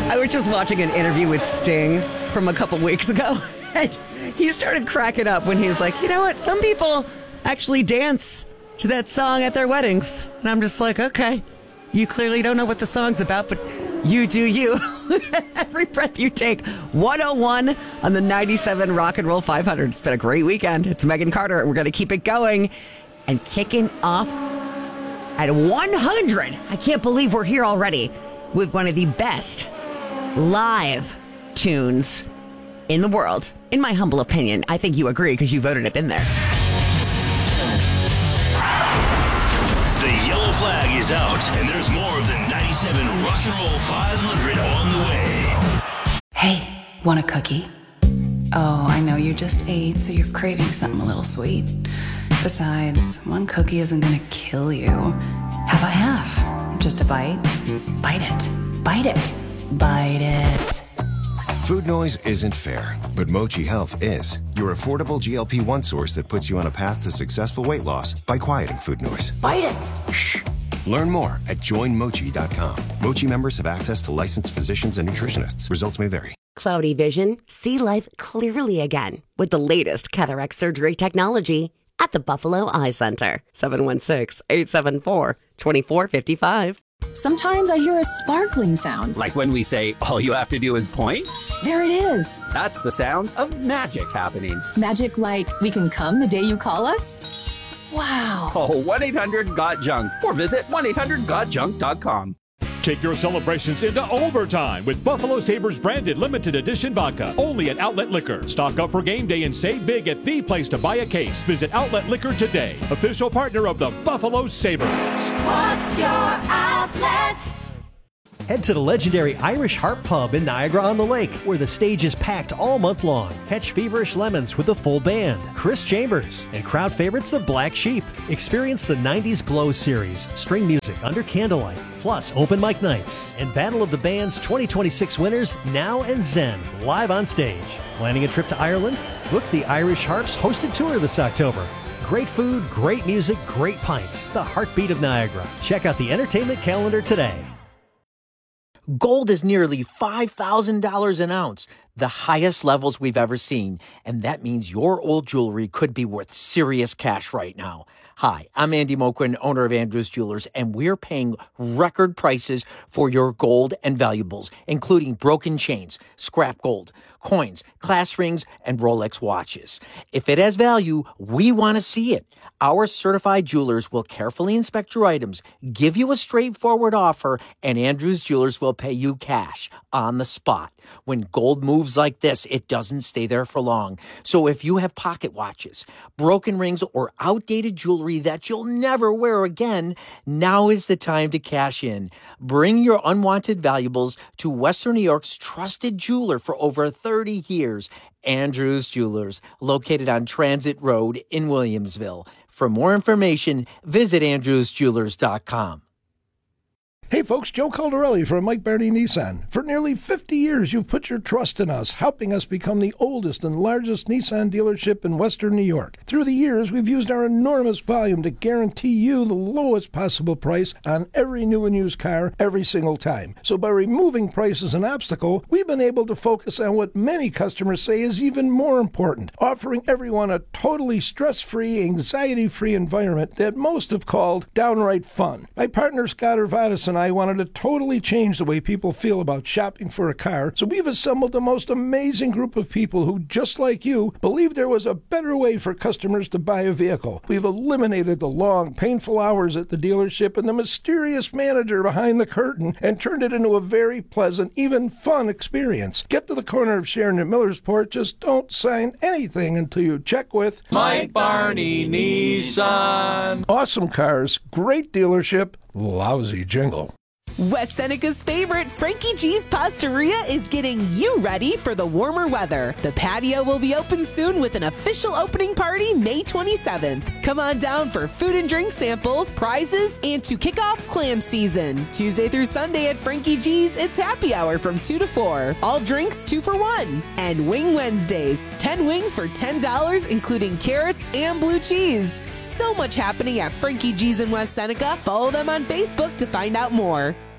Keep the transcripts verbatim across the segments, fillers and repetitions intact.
I was just watching an interview with Sting from a couple weeks ago, and he started cracking up when he was like, you know what, some people actually dance to that song at their weddings. And I'm just like, okay, you clearly don't know what the song's about, but you do you. Every breath you take. one oh one on the ninety-seven Rock and Roll five hundred. It's been a great weekend. It's Megan Carter, and we're going to keep it going. And kicking off at one hundred. I can't believe we're here already with one of the best live tunes in the world. In my humble opinion, I think you agree because you voted it in there. The yellow flag is out, and there's more of the ninety-seven Rock and Roll five hundred on the way. Hey, want a cookie? Oh, I know you just ate, so you're craving something a little sweet. Besides, one cookie isn't gonna kill you. How about half? Just a bite? Bite it. Bite it. Bite it. Food noise isn't fair, but Mochi Health is. Your affordable G L P one source that puts you on a path to successful weight loss by quieting food noise. Bite it. Shh. Learn more at join mochi dot com. Mochi members have access to licensed physicians and nutritionists. Results may vary. Cloudy vision? See life clearly again with the latest cataract surgery technology at the Buffalo Eye Center. seven one six, eight seven four, two four five five. Sometimes I hear a sparkling sound. Like when we say, all you have to do is point? There it is. That's the sound of magic happening. Magic like we can come the day you call us? Wow. Call one eight hundred got junk or visit one eight hundred got junk dot com. Take your celebrations into overtime with Buffalo Sabres branded limited edition vodka. Only at Outlet Liquor. Stock up for game day and save big at the place to buy a case. Visit Outlet Liquor today. Official partner of the Buffalo Sabres. What's your outlet? Head to the legendary Irish Harp Pub in Niagara-on-the-Lake, where the stage is packed all month long. Catch Feverish Lemons with a full band, Chris Chambers, and crowd favorites the Black Sheep. Experience the nineties Glow series, string music under candlelight, plus open mic nights, and Battle of the Bands twenty twenty-six winners Now and Zen live on stage. Planning a trip to Ireland? Book the Irish Harps hosted tour this October. Great food, great music, great pints. The heartbeat of Niagara. Check out the entertainment calendar today. Gold is nearly five thousand dollars an ounce, the highest levels we've ever seen. And that means your old jewelry could be worth serious cash right now. Hi, I'm Andy Moquin, owner of Andrews Jewelers, and we're paying record prices for your gold and valuables, including broken chains, scrap gold, coins, class rings, and Rolex watches. If it has value, we want to see it. Our certified jewelers will carefully inspect your items, give you a straightforward offer, and Andrews Jewelers will pay you cash on the spot. When gold moves like this, it doesn't stay there for long. So if you have pocket watches, broken rings, or outdated jewelry that you'll never wear again, now is the time to cash in. Bring your unwanted valuables to Western New York's trusted jeweler for over thirty years, Andrews Jewelers, located on Transit Road in Williamsville. For more information, visit andrews jewelers dot com. Hey folks, Joe Caldarelli from Mike Barney Nissan. For nearly fifty years, you've put your trust in us, helping us become the oldest and largest Nissan dealership in Western New York. Through the years, we've used our enormous volume to guarantee you the lowest possible price on every new and used car every single time. So by removing price as an obstacle, we've been able to focus on what many customers say is even more important, offering everyone a totally stress-free, anxiety-free environment that most have called downright fun. My partner Scott Urvatis and I wanted to totally change the way people feel about shopping for a car, so we've assembled the most amazing group of people who, just like you, believe there was a better way for customers to buy a vehicle. We've eliminated the long, painful hours at the dealership and the mysterious manager behind the curtain and turned it into a very pleasant, even fun experience. Get to the corner of Sharon and Millersport, just don't sign anything until you check with Mike Barney Nissan. Awesome cars, great dealership, lousy jingle. West Seneca's favorite, Frankie G's Pastaria, is getting you ready for the warmer weather. The patio will be open soon with an official opening party May twenty-seventh. Come on down for food and drink samples, prizes, and to kick off clam season. Tuesday through Sunday at Frankie G's, it's happy hour from two to four. All drinks two for one. And Wing Wednesdays, ten wings for ten dollars, including carrots and blue cheese. So much happening at Frankie G's in West Seneca. Follow them on Facebook to find out more.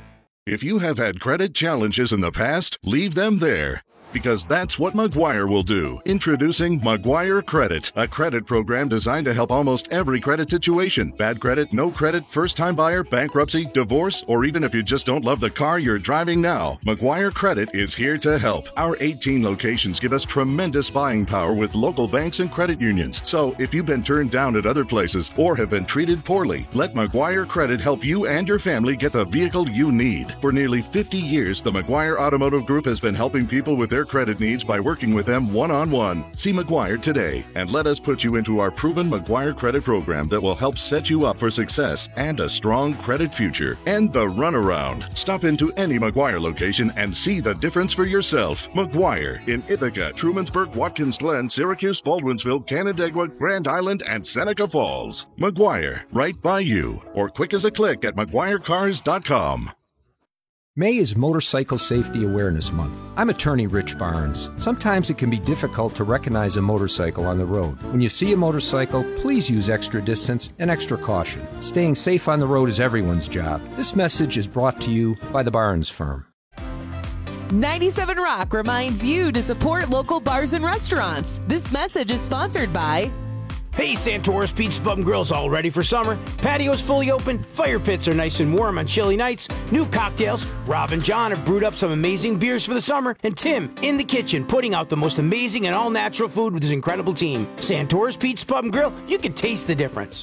If you have had credit challenges in the past, leave them there. Because that's what McGuire will do. Introducing McGuire Credit, a credit program designed to help almost every credit situation. Bad credit, no credit, first-time buyer, bankruptcy, divorce, or even if you just don't love the car you're driving now. McGuire Credit is here to help. Our eighteen locations give us tremendous buying power with local banks and credit unions. So if you've been turned down at other places or have been treated poorly, let McGuire Credit help you and your family get the vehicle you need. For nearly fifty years, the McGuire Automotive Group has been helping people with their credit needs by working with them one-on-one. See McGuire today and let us put you into our proven McGuire Credit program that will help set you up for success and a strong credit future. And the runaround. Stop into any McGuire location and see the difference for yourself. McGuire in Ithaca, Trumansburg, Watkins Glen, Syracuse, Baldwinsville, Canandaigua, Grand Island, and Seneca Falls. McGuire, right by you. Or quick as a click at McGuire Cars dot com. May is Motorcycle Safety Awareness Month. I'm attorney Rich Barnes. Sometimes it can be difficult to recognize a motorcycle on the road. When you see a motorcycle, please use extra distance and extra caution. Staying safe on the road is everyone's job. This message is brought to you by the Barnes Firm. ninety-seven Rock reminds you to support local bars and restaurants. This message is sponsored by... Hey, Santora's Pizza Pub and Grill's all ready for summer. Patio's fully open, fire pits are nice and warm on chilly nights, new cocktails. Rob and John have brewed up some amazing beers for the summer, and Tim in the kitchen putting out the most amazing and all-natural food with his incredible team. Santora's Pizza Pub and Grill, you can taste the difference.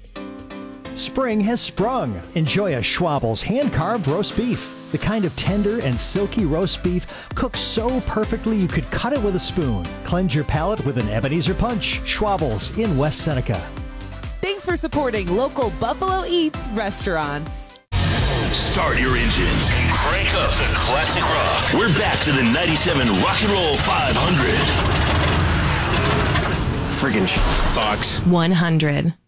Spring has sprung. Enjoy a Schwabel's hand-carved roast beef. The kind of tender and silky roast beef cooked so perfectly you could cut it with a spoon. Cleanse your palate with an Ebenezer Punch. Schwabel's in West Seneca. Thanks for supporting local Buffalo Eats restaurants. Start your engines and crank up the classic rock. We're back to the ninety-seven Rock and Roll five hundred. Friggin' sh- box. one hundred.